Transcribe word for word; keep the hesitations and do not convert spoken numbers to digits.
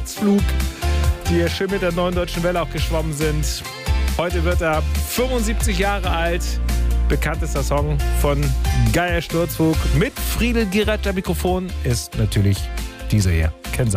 Sturzflug, die hier schön mit der Neuen Deutschen Welle auch geschwommen sind. Heute wird er fünfundsiebzig Jahre alt. Bekanntester Song von Geier Sturzflug mit Friedel Gieratscher Mikrofon ist natürlich dieser hier. Kennzeichen.